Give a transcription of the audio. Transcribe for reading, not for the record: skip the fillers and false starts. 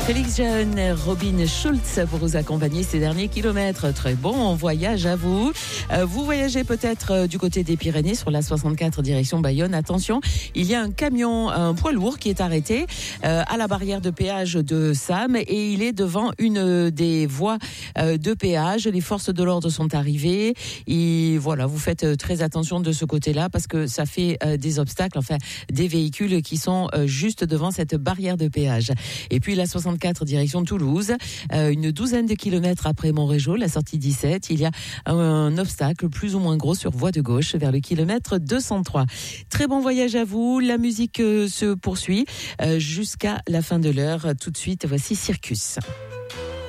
Félix Jeune, Robin Schulz pour vous accompagner ces derniers kilomètres. Très bon voyage à vous. Vous voyagez peut-être du côté des Pyrénées sur la 64 direction Bayonne. Attention, il y a un camion, un poids lourd qui est arrêté à la barrière de péage de Sam et il est devant une des voies de péage. Les forces de l'ordre sont arrivées et voilà, vous faites très attention de ce côté-là parce que ça fait des obstacles, enfin des véhicules qui sont juste devant cette barrière de péage. Et puis la 64 direction Toulouse, une douzaine de kilomètres après Montrégeau, la sortie 17, il y a un obstacle plus ou moins gros sur voie de gauche vers le kilomètre 203. Très bon voyage à vous, la musique se poursuit jusqu'à la fin de l'heure. Tout de suite, voici Circus.